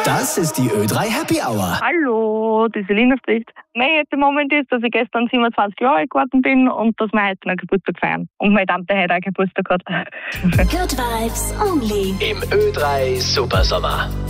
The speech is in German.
Das ist die Ö3 Happy Hour. Hallo, die Selina spricht. Mein Moment ist, dass ich gestern 27 Jahre alt geworden bin und dass wir heute einen Geburtstag feiern. Und meine Tante heute auch Geburtstag hat. Good Vibes Only. Im Ö3 Supersommer.